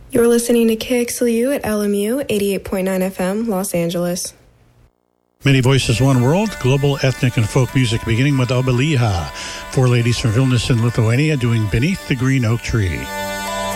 You're listening to KXLU at LMU 88.9 FM, Los Angeles. Many Voices, One World, global ethnic and folk music, beginning with Obeliha, four ladies from Vilnius in Lithuania doing Beneath the Green Oak Tree.